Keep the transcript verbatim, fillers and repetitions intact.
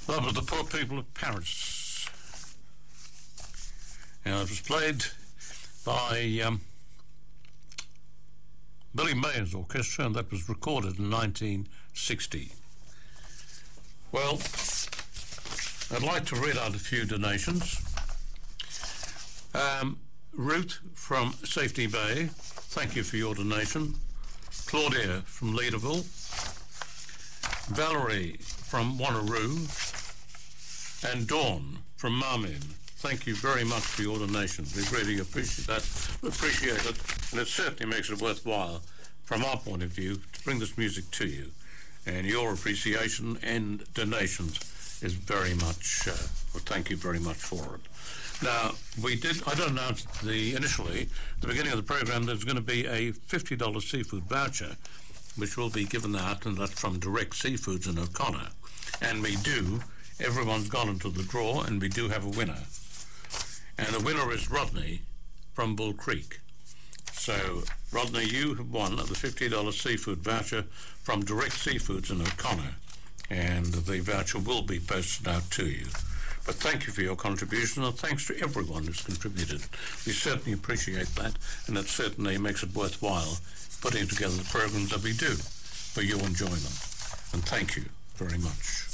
That was the Poor People of Paris. And it was played by um, Billy Mayer's orchestra, and that was recorded in nineteen sixty. Well, I'd like to read out a few donations. Um, Ruth from Safety Bay, thank you for your donation. Claudia from Leaderville. Valerie from Wanneroo. And Dawn from Marmin. Thank you very much for your donations. We really appreciate that. Appreciate it, and it certainly makes it worthwhile, from our point of view, to bring this music to you. And your appreciation and donations is very much. Uh, well, thank you very much for it. Now, we did. I did announce the initially at the beginning of the program there's going to be a fifty dollars seafood voucher, which will be given out, and that's from Direct Seafoods in O'Connor. And we do. Everyone's gone into the draw, and we do have a winner. And the winner is Rodney from Bull Creek. So, Rodney, you have won the fifty dollars seafood voucher from Direct Seafoods in O'Connor, and the voucher will be posted out to you. But thank you for your contribution, and thanks to everyone who's contributed. We certainly appreciate that, and it certainly makes it worthwhile putting together the programs that we do for you enjoyment. And thank you very much.